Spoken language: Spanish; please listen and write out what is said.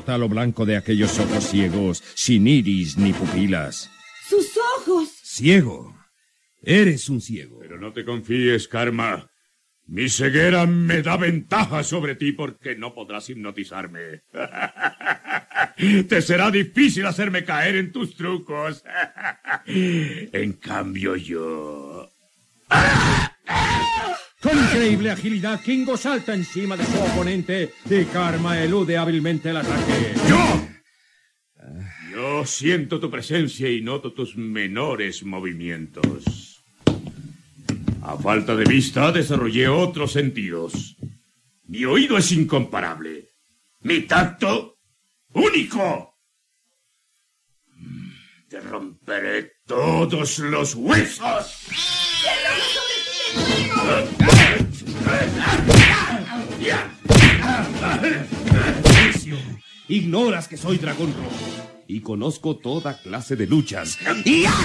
importa lo blanco de aquellos ojos ciegos, sin iris ni pupilas. ¡Sus ojos! Ciego. Eres un ciego. Pero no te confíes, Karma. Mi ceguera me da ventaja sobre ti porque no podrás hipnotizarme. Te será difícil hacerme caer en tus trucos. En cambio yo... Con increíble agilidad, Kingo salta encima de su oponente y Karma elude hábilmente el ataque. Yo siento tu presencia y noto tus menores movimientos. A falta de vista, desarrollé otros sentidos. Mi oído es incomparable. Mi tacto, único. Te romperé todos los huesos. Ignoras que soy dragón rojo y conozco toda clase de luchas.